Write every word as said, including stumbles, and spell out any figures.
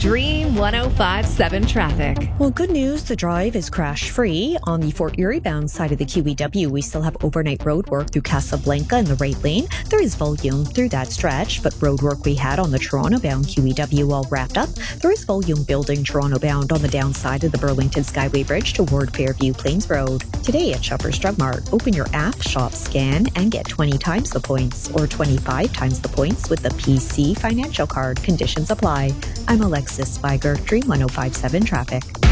Dream one oh five point seven traffic. Well, good news. The drive is crash-free. On the Fort Erie bound side of the Q E W, we still have overnight road work through Casablanca in the right lane. There is volume through that stretch, but road work we had on the Toronto bound Q E W all wrapped up. There is volume building Toronto bound on the downside of the Burlington Skyway Bridge toward Fairview Plains Road. Today at Shoppers Drug Mart, open your app, shop, scan, and get twenty times the points or twenty-five times the points with the P C Financial Card. Conditions apply. I'm Alexis Spiger, Dream one oh five point seven Traffic.